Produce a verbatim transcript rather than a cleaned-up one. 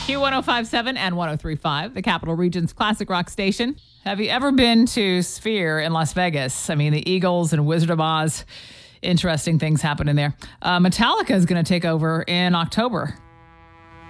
Q one oh five point seven and one oh three point five, the Capital Region's classic rock station. Have you ever been to Sphere in Las Vegas? I mean, the Eagles and Wizard of Oz. Interesting things happening there. Uh, Metallica is going to take over in October.